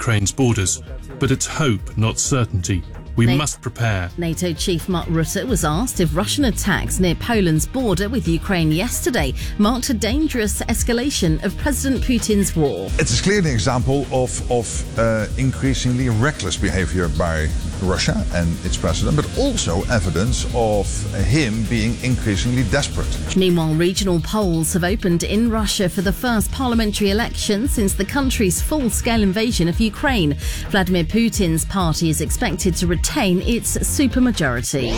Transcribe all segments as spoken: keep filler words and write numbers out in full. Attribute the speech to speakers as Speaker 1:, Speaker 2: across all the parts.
Speaker 1: Ukraine's borders, but it's hope, not certainty. We
Speaker 2: Na-
Speaker 1: must prepare.
Speaker 2: NATO chief Mark Rutte was asked if Russian attacks near Poland's border with Ukraine yesterday marked a dangerous escalation of President Putin's war.
Speaker 3: It's clearly an example of, of uh, increasingly reckless behavior by Russia and its president, but also evidence of him being increasingly desperate.
Speaker 2: Meanwhile, regional polls have opened in Russia for the first parliamentary election since the country's full-scale invasion of Ukraine. Vladimir Putin's party is expected to retain its supermajority.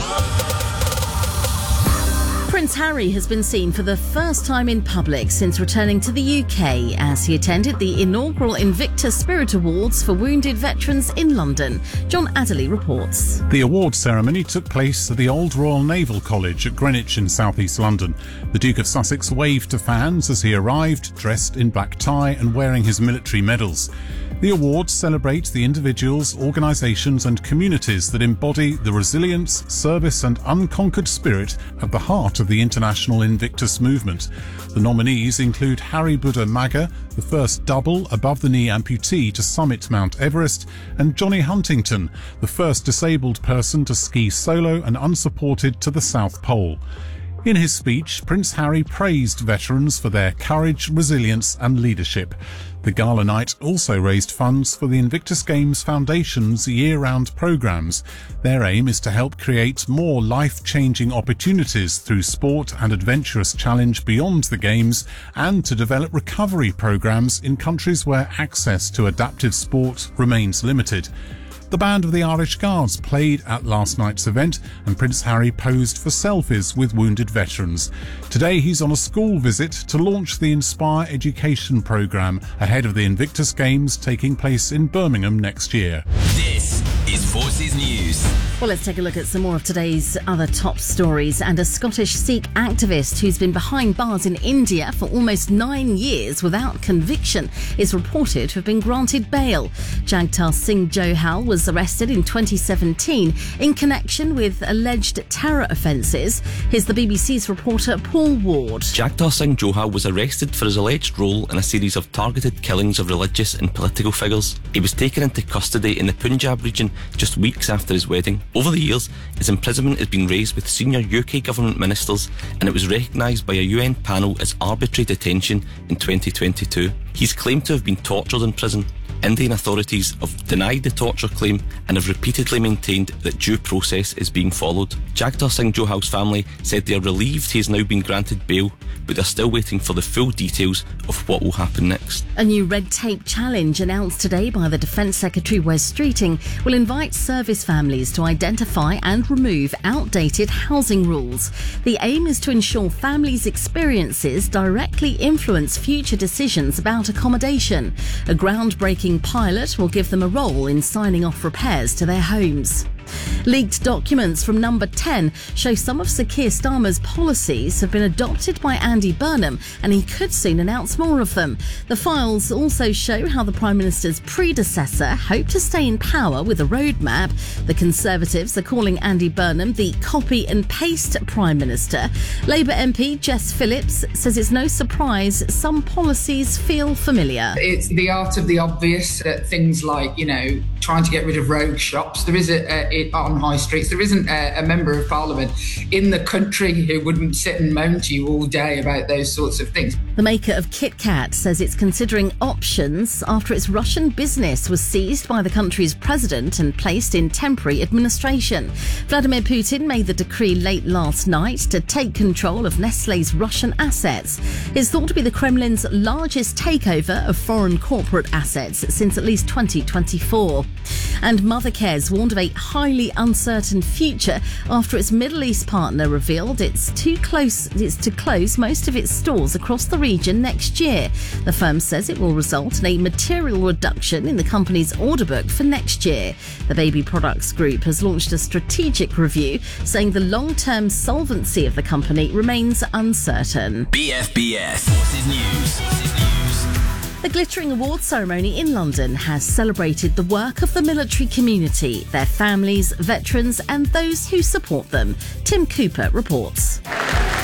Speaker 2: Prince Harry has been seen for the first time in public since returning to the U K as he attended the inaugural Invictus Spirit Awards for wounded veterans in London. John Adderley reports.
Speaker 4: The awards ceremony took place at the Old Royal Naval College at Greenwich in south east London. The Duke of Sussex waved to fans as he arrived, dressed in black tie and wearing his military medals. The awards celebrate the individuals, organisations and communities that embody the resilience, service and unconquered spirit at the heart of the international Invictus movement. The nominees include Harry Buddha Maga, the first double above-the-knee amputee to summit Mount Everest, and Johnny Huntington, the first disabled person to ski solo and unsupported to the South Pole. In his speech, Prince Harry praised veterans for their courage, resilience and leadership. The gala night also raised funds for the Invictus Games Foundation's year-round programmes. Their aim is to help create more life-changing opportunities through sport and adventurous challenge beyond the Games, and to develop recovery programmes in countries where access to adaptive sport remains limited. The band of the Irish Guards played at last night's event and Prince Harry posed for selfies with wounded veterans. Today he's on a school visit to launch the Inspire Education programme ahead of the Invictus Games taking place in Birmingham next year.
Speaker 5: This is Forces News.
Speaker 2: Well, let's take a look at some more of today's other top stories. And a Scottish Sikh activist who's been behind bars in India for almost nine years without conviction is reported to have been granted bail. Jagtar Singh Johal was arrested in twenty seventeen in connection with alleged terror offences. Here's the B B C's reporter Paul Ward.
Speaker 6: Jagtar Singh Johal was arrested for his alleged role in a series of targeted killings of religious and political figures. He was taken into custody in the Punjab region just weeks after his wedding. Over the years, his imprisonment has been raised with senior U K government ministers, and it was recognised by a U N panel as arbitrary detention in twenty twenty-two. He's claimed to have been tortured in prison. Indian authorities have denied the torture claim and have repeatedly maintained that due process is being followed. Jagtar Singh Johal's family said they are relieved he has now been granted bail, but they're still waiting for the full details of what will happen next.
Speaker 2: A new red tape challenge announced today by the Defence Secretary Wes Streeting will invite service families to identify and remove outdated housing rules. The aim is to ensure families' experiences directly influence future decisions about accommodation. A groundbreaking pilot will give them a role in signing off repairs to their homes. Leaked documents from Number ten show some of Sir Keir Starmer's policies have been adopted by Andy Burnham, and he could soon announce more of them. The files also show how the Prime Minister's predecessor hoped to stay in power with a roadmap. The Conservatives are calling Andy Burnham the copy and paste Prime Minister. Labour M P Jess Phillips says it's no surprise some policies feel familiar.
Speaker 7: It's the art of the obvious, that things like, you know, trying to get rid of rogue shops. There is a, a it, on high streets. There isn't a, a member of parliament in the country who wouldn't sit and moan to you all day about those sorts of things.
Speaker 2: The maker of Kit Kat says it's considering options after its Russian business was seized by the country's president and placed in temporary administration. Vladimir Putin made the decree late last night to take control of Nestlé's Russian assets. It's thought to be the Kremlin's largest takeover of foreign corporate assets since at least twenty twenty-four. And Mothercare's warned of a highly uncertain future after its Middle East partner revealed it's too close it's to close most of its stores across the region next year. The firm says it will result in a material reduction in the company's order book for next year. The baby products group has launched a strategic review saying the long-term solvency of the company remains uncertain.
Speaker 5: B F B S Forces News. Forces News.
Speaker 2: The glittering awards ceremony in London has celebrated the work of the military community, their families, veterans and those who support them. Tim Cooper reports.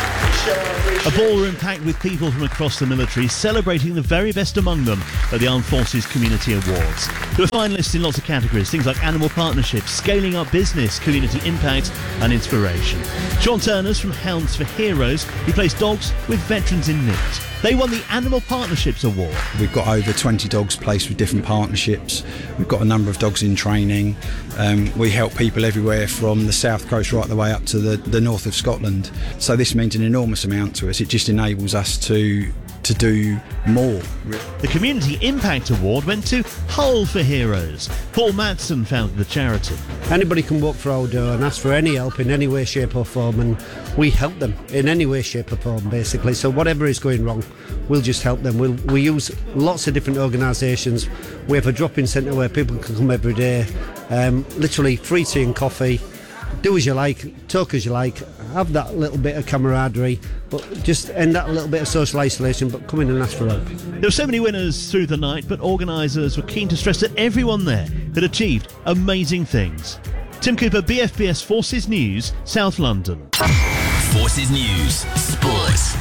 Speaker 8: A ballroom packed with people from across the military celebrating the very best among them at the Armed Forces Community Awards. There were finalists in lots of categories, things like animal partnerships, scaling up business, community impact and inspiration. Sean Turner's from Hounds for Heroes, who plays dogs with veterans in need. They won the Animal Partnerships Award.
Speaker 9: We've got over twenty dogs placed with different partnerships. We've got a number of dogs in training. Um, we help people everywhere from the south coast right the way up to the, the north of Scotland. So this means an enormous amount to us. It just enables us to to do more.
Speaker 8: The Community Impact Award went to Hull for Heroes. Paul Madsen founded the charity.
Speaker 10: Anybody can walk through our door and ask for any help in any way, shape or form, and we help them in any way, shape or form, basically. So whatever is going wrong, we'll just help them. We'll, we use lots of different organisations. We have a drop-in centre where people can come every day, um, literally free tea and coffee. Do as you like, talk as you like, have that little bit of camaraderie, but just end that little bit of social isolation, but come in and ask for help.
Speaker 8: There were so many winners through the night, but organisers were keen to stress that everyone there had achieved amazing things. Tim Cooper, B F B S Forces News, South London.
Speaker 5: Forces News, Sports.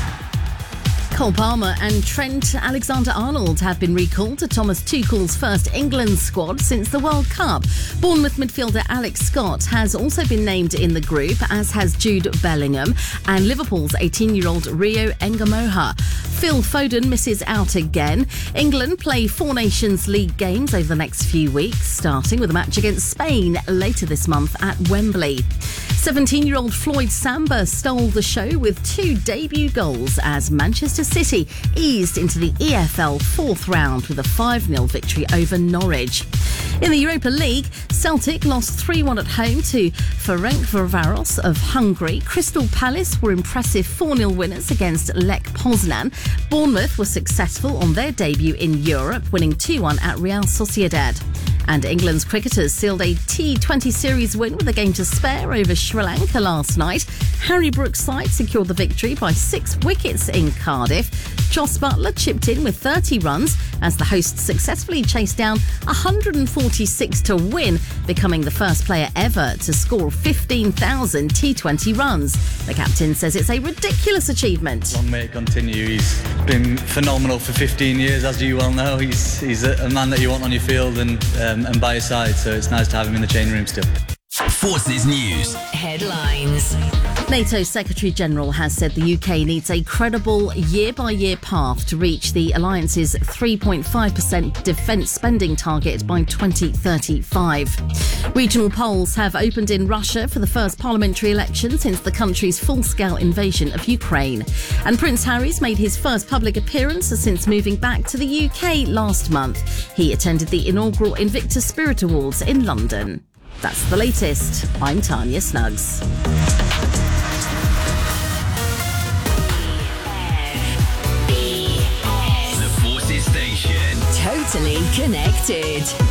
Speaker 2: Cole Palmer and Trent Alexander-Arnold have been recalled to Thomas Tuchel's first England squad since the World Cup. Bournemouth midfielder Alex Scott has also been named in the group, as has Jude Bellingham and Liverpool's eighteen-year-old Rio Ngamoha. Phil Foden misses out again. England play four Nations League games over the next few weeks, starting with a match against Spain later this month at Wembley. seventeen-year-old Floyd Samba stole the show with two debut goals as Manchester City eased into the E F L fourth round with a five nil victory over Norwich. In the Europa League, Celtic lost three one at home to Ferencvaros of Hungary. Crystal Palace were impressive four nil winners against Lech Poznan. Bournemouth were successful on their debut in Europe, winning two one at Real Sociedad. And England's cricketers sealed a T twenty series win with a game to spare over Sri Lanka last night. Harry Brooks' side secured the victory by six wickets in Cardiff. Jos Buttler chipped in with thirty runs as the hosts successfully chased down one hundred forty-six to win, becoming the first player ever to score fifteen thousand T twenty runs. The captain says it's a ridiculous achievement.
Speaker 11: Long may it continue. He's been phenomenal for fifteen years, as you well know. He's he's a, a man that you want on your field and um, and by your side, so it's nice to have him in the change room still.
Speaker 5: Forces News.
Speaker 2: Headlines. NATO Secretary-General has said the U K needs a credible year-by-year path to reach the alliance's three point five percent defence spending target by twenty thirty-five. Regional polls have opened in Russia for the first parliamentary election since the country's full-scale invasion of Ukraine. And Prince Harry's made his first public appearance since moving back to the U K last month. He attended the inaugural Invictus Spirit Awards in London. That's the latest. I'm Tanya Snuggs.
Speaker 5: The Forces Station.
Speaker 12: Totally connected.